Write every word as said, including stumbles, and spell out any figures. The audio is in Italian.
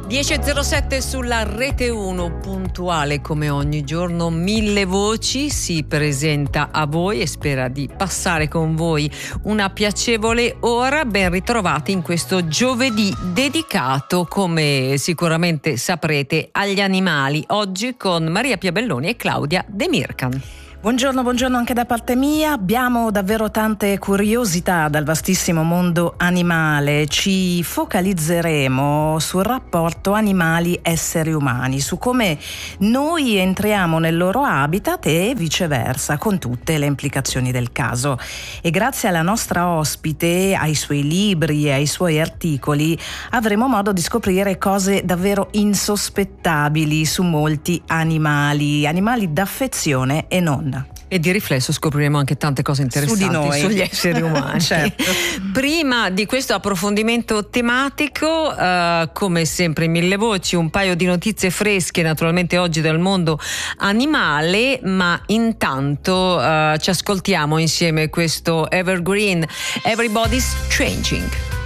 dieci e zero sette sulla Rete uno, puntuale come ogni giorno. Mille Voci si presenta a voi e spera di passare con voi una piacevole ora. Ben ritrovati in questo giovedì dedicato, come sicuramente saprete, agli animali. Oggi con Maria Piabelloni e Claudia De Mircan. Buongiorno, buongiorno anche da parte mia. Abbiamo davvero tante curiosità dal vastissimo mondo animale. Ci focalizzeremo sul rapporto animali-esseri umani, su come noi entriamo nel loro habitat e viceversa, con tutte le implicazioni del caso. E grazie alla nostra ospite, ai suoi libri e ai suoi articoli, avremo modo di scoprire cose davvero insospettabili su molti animali, animali d'affezione e non. E di riflesso scopriremo anche tante cose interessanti Su di noi. sugli esseri umani. Certo. Prima di questo approfondimento tematico, eh, come sempre in Mille Voci, un paio di notizie fresche naturalmente oggi dal mondo animale, ma intanto eh, ci ascoltiamo insieme questo Evergreen, Everybody's Changing.